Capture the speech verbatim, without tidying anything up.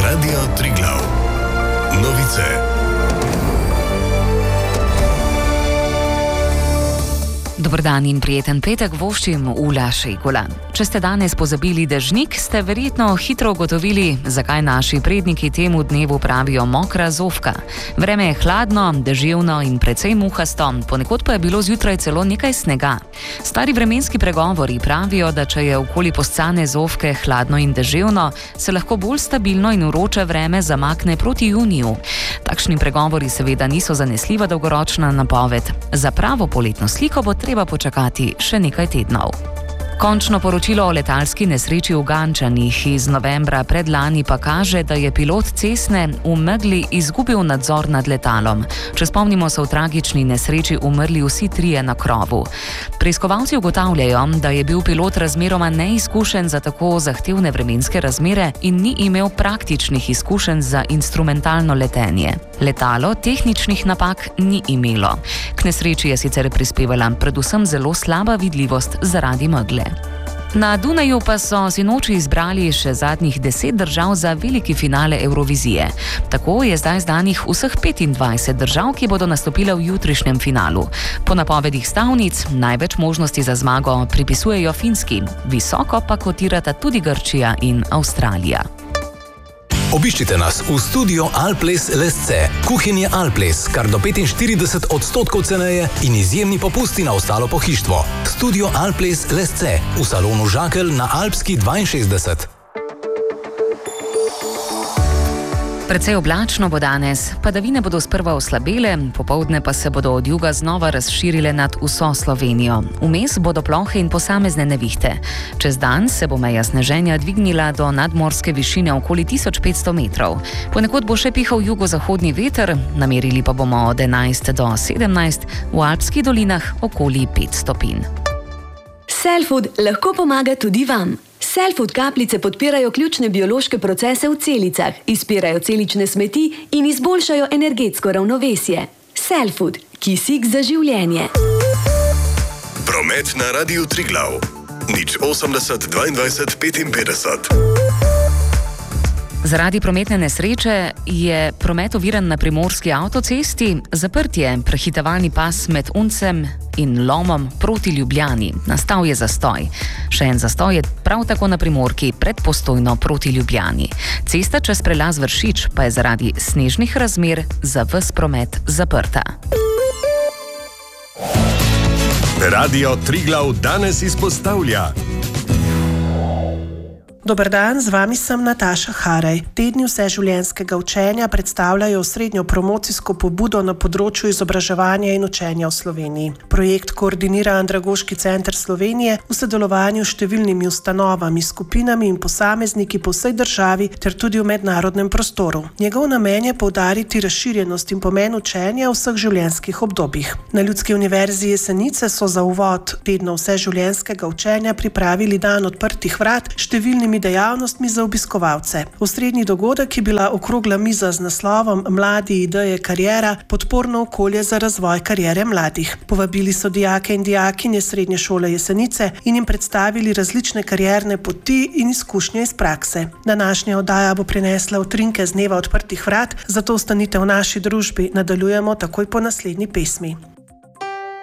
Radio Triglav. Novice. Dober dan in prijeten petek voščim Ula Šejkola. Če ste danes pozabili dežnik, ste verjetno hitro ugotovili, zakaj naši predniki temu dnevu pravijo mokra zofka. Vreme je hladno, deževno in precej muhasto, ponekod pa je bilo zjutraj celo nekaj snega. Stari vremenski pregovori pravijo, da če je okoli poscane zofke hladno in deževno, se lahko bolj stabilno in vroče vreme zamakne proti juniju. Takšni pregovori seveda niso zanesljiva dolgoročna napoved. Za pravo poletno sliko bo treba počakati še nekaj tednov. Končno poročilo o letalski nesreči v Gančanih iz novembra predlani pa kaže, da je pilot Cessne v megli izgubil nadzor nad letalom. Če spomnimo, so v tragični nesreči umrli vsi trije na krovu. Preiskovalci ugotavljajo, da je bil pilot razmeroma neizkušen za tako zahtevne vremenske razmere in ni imel praktičnih izkušenj za instrumentalno letenje. Letalo tehničnih napak ni imelo. K nesreči je sicer prispevala predvsem zelo slaba vidljivost zaradi megle. Na Dunaju pa so sinoči izbrali še zadnjih deset držav za veliki finale Evrovizije. Tako je zdaj znanih vseh petindvajset držav, ki bodo nastopile v jutrišnjem finalu. Po napovedih stavnic največ možnosti za zmago pripisujejo Finski, visoko pa kotirata tudi Grčija in Avstralija. Obiščite nas v studio Alples Lesce. Kuhinje Alples, kar do petinštirideset odstotkov ceneje in izjemni popusti na ostalo pohištvo. Studio Alples Lesce v salonu Žakelj na Alpski dvainšestdeset. Precej oblačno bo danes, padavine bodo sprva oslabele, popoldne pa se bodo od juga znova razširile nad vso Slovenijo. Vmes bodo plohe in posamezne nevihte. Čez dan se bo meja sneženja dvignila do nadmorske višine okoli tisoč petsto metrov. Ponekod bo še pihal jugozahodni veter, namerili pa bomo od enajst do sedemnajst, v alpskih dolinah okoli pet stopinj. Cellfood lahko pomaga tudi vam. Cellfood kapljice podpirajo ključne biološke procese v celicah, izpirajo celične smeti in izboljšajo energetsko ravnovesje. Cellfood, kisik za življenje. Promet na Radiu Triglav. nič osemdeset dvaindvajset petinpetdeset. Zaradi prometne nesreče je promet oviran na primorski avtocesti, zaprt je prehitevalni pas med Uncem in Lomom proti Ljubljani. Nastal je zastoj. Še en zastoj je prav tako na Primorki pred Postojno proti Ljubljani. Cesta čez prelaz Vršič pa je zaradi snežnih razmer za ves promet zaprta. Radio Triglav danes izpostavlja. Dober dan, z vami sem Nataša Haraj. Tedni vseživljenjskega učenja predstavljajo srednjo promocijsko pobudo na področju izobraževanja in učenja v Sloveniji. Projekt koordinira Andragoški center Slovenije v sodelovanju s številnimi ustanovami, skupinami in posamezniki po vsej državi ter tudi v mednarodnem prostoru. Njegov namen je poudariti razširjenost in pomen učenja v vseh življenjskih obdobjih. Na Ljudski univerzi Jesenice so za uvod tedna vseživljenjskega učenja pripravili dan odprtih vrat številnimi dejavnostmi za obiskovalce. Osrednji dogodek je bila okrogla miza z naslovom Mladi, ideje, kariera, podporno okolje za razvoj kariere mladih. Povabili so dijake in dijakinje Srednje šole Jesenice in jim predstavili različne karierne poti in izkušnje iz prakse. Današnja oddaja bo prinesla utrinke z dneva odprtih vrat, zato ostanite v naši družbi, nadaljujemo takoj po naslednji pesmi.